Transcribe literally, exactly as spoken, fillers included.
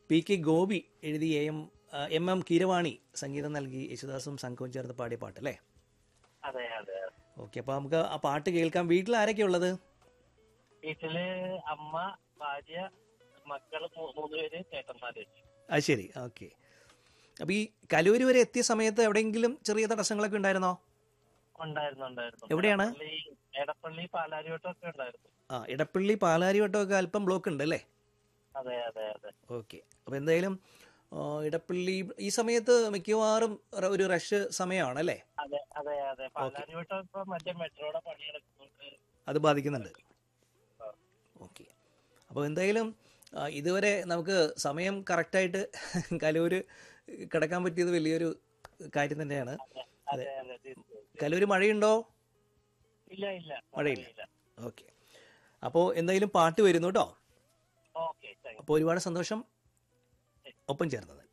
P K Gopi എഴുതി M M M Keeravani സംഗീതം നൽകി യേശുദാസും സംഘവും ചേർന്ന് പാടിയ പാട്ടല്ലേ? അതെ അതെ. ഓക്കെ, അപ്പോൾ നമുക്ക് ആ പാട്ട് കേൾക്കാം. വീട്ടിൽ ആരൊക്കെയാ ഉള്ളത്? വീട്ടില് അമ്മ, ഭാര്യ, മക്കള് മൂന്ന് പേര്, ചേട്ടന്മാര്. അത് ശരി, ഓക്കെ. അപ്പോൾ ഈ കലൂര് വരെ എത്തിയ സമയത്ത് എവിടെയെങ്കിലും ചെറിയ തടസ്സങ്ങളൊക്കെ ഉണ്ടായിരുന്നോ? ഉണ്ടായിരുന്നു ഉണ്ടായിരുന്നു. എവിടെയാണ്? എടപ്പള്ളി പാലാരിവട്ടമൊക്കെ ഉണ്ടായിരുന്നു. ആ, ഇടപ്പള്ളി പാലാരിവട്ടമൊക്കെ അല്പം ബ്ലോക്ക് ഉണ്ട് അല്ലേ? അതെ അതെ അതെ. ഓക്കെ, അപ്പോൾ എന്തായാലും ഇടപ്പള്ളി ഈ സമയത്ത് മിക്കവാറും ഒരു റഷ് സമയമാണല്ലേ? അതെ അതെ അതെ. പാലാരിവട്ടം ഇപ്പൊ മറ്റേ മെട്രോയുടെ പണിയെടുക്കുന്നുണ്ട്, അത് ബാധിക്കുന്നുണ്ട്. ഓക്കെ, അപ്പോൾ എന്തായാലും ഇതുവരെ നമുക്ക് സമയം കറക്റ്റായിട്ട് കലൂര് കിടക്കാൻ പറ്റിയത് വലിയൊരു കാര്യം തന്നെയാണ്. അതെ. കലൂര് മഴയുണ്ടോ? ഇല്ല ഇല്ല, മഴയില്ല. ഓക്കെ, അപ്പോൾ എന്തായാലും പാട്ട് വരുന്നു കേട്ടോ. ഓക്കെ, അപ്പോൾ ഒരുപാട് സന്തോഷം ഒപ്പം ചേർന്നത്.